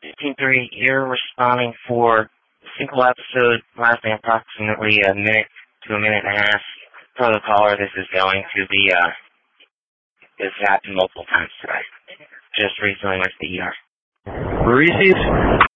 15-3, you're responding for a single episode lasting approximately a minute to a minute and a half. Per the caller, this is going to be, this happened multiple times today. Just recently went to the ER. Received.